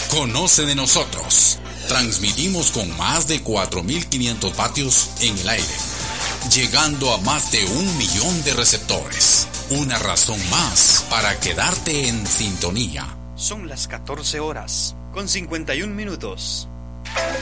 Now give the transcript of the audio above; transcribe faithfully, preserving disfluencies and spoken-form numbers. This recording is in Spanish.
Conoce de nosotros. Transmitimos con más de cuatro mil quinientos vatios en el aire, llegando a más de un millón de receptores. Una razón más para quedarte en sintonía. Son las catorce horas, con cincuenta y un minutos.